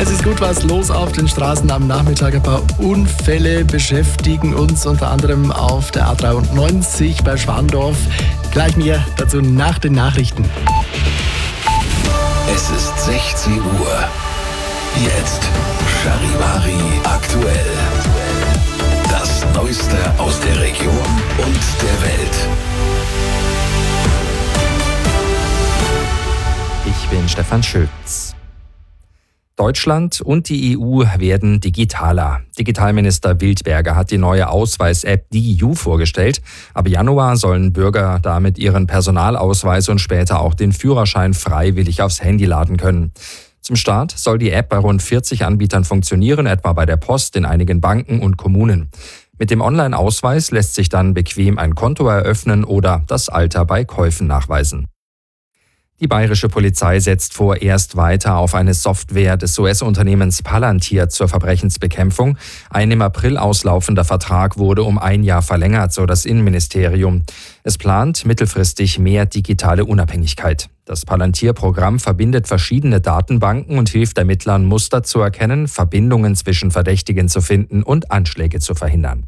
Es ist gut was los auf den Straßen am Nachmittag. Ein paar Unfälle beschäftigen uns unter anderem auf der A93 bei Schwandorf. Gleich mehr dazu nach den Nachrichten. Es ist 16 Uhr. Jetzt Charivari aktuell. Das Neueste aus der Region und der Welt. Ich bin Stefan Schütz. Deutschland und die EU werden digitaler. Digitalminister Wildberger hat die neue Ausweis-App DiEU vorgestellt. Ab Januar sollen Bürger damit ihren Personalausweis und später auch den Führerschein freiwillig aufs Handy laden können. Zum Start soll die App bei rund 40 Anbietern funktionieren, etwa bei der Post, in einigen Banken und Kommunen. Mit dem Online-Ausweis lässt sich dann bequem ein Konto eröffnen oder das Alter bei Käufen nachweisen. Die bayerische Polizei setzt vorerst weiter auf eine Software des US-Unternehmens Palantir zur Verbrechensbekämpfung. Ein im April auslaufender Vertrag wurde um 1 Jahr verlängert, so das Innenministerium. Es plant mittelfristig mehr digitale Unabhängigkeit. Das Palantir-Programm verbindet verschiedene Datenbanken und hilft Ermittlern, Muster zu erkennen, Verbindungen zwischen Verdächtigen zu finden und Anschläge zu verhindern.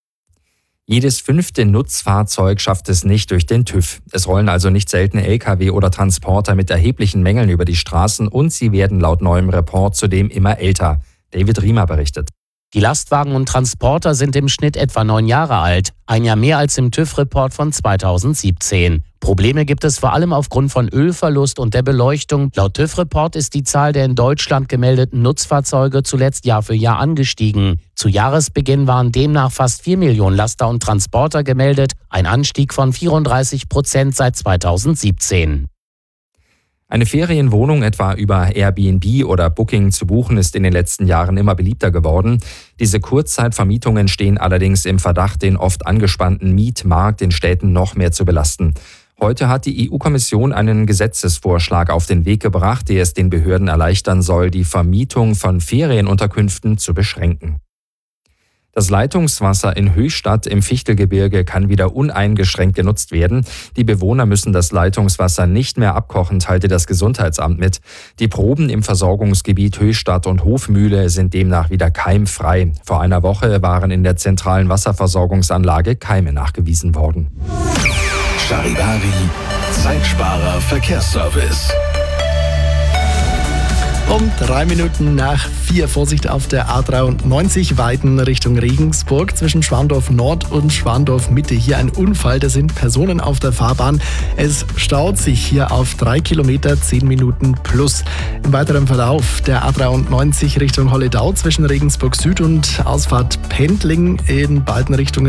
Jedes 5. Nutzfahrzeug schafft es nicht durch den TÜV. Es rollen also nicht selten Lkw oder Transporter mit erheblichen Mängeln über die Straßen und sie werden laut neuem Report zudem immer älter. David Riemer berichtet. Die Lastwagen und Transporter sind im Schnitt etwa 9 Jahre alt, 1 Jahr mehr als im TÜV-Report von 2017. Probleme gibt es vor allem aufgrund von Ölverlust und der Beleuchtung. Laut TÜV-Report ist die Zahl der in Deutschland gemeldeten Nutzfahrzeuge zuletzt Jahr für Jahr angestiegen. Zu Jahresbeginn waren demnach fast 4 Millionen Laster und Transporter gemeldet, ein Anstieg von 34% seit 2017. Eine Ferienwohnung etwa über Airbnb oder Booking zu buchen ist in den letzten Jahren immer beliebter geworden. Diese Kurzzeitvermietungen stehen allerdings im Verdacht, den oft angespannten Mietmarkt in Städten noch mehr zu belasten. Heute hat die EU-Kommission einen Gesetzesvorschlag auf den Weg gebracht, der es den Behörden erleichtern soll, die Vermietung von Ferienunterkünften zu beschränken. Das Leitungswasser in Höchstadt im Fichtelgebirge kann wieder uneingeschränkt genutzt werden. Die Bewohner müssen das Leitungswasser nicht mehr abkochen, teilte das Gesundheitsamt mit. Die Proben im Versorgungsgebiet Höchstadt und Hofmühle sind demnach wieder keimfrei. Vor einer Woche waren in der zentralen Wasserversorgungsanlage Keime nachgewiesen worden. Charivari, Zeitsparer Verkehrsservice. Um 3 Minuten nach 4, Vorsicht auf der A93 Weiden Richtung Regensburg zwischen Schwandorf Nord und Schwandorf Mitte. Hier ein Unfall, da sind Personen auf der Fahrbahn. Es staut sich hier auf 3 Kilometer, 10 Minuten plus. Im weiteren Verlauf der A93 Richtung Holledau zwischen Regensburg Süd und Ausfahrt Pendling in beiden Richtungen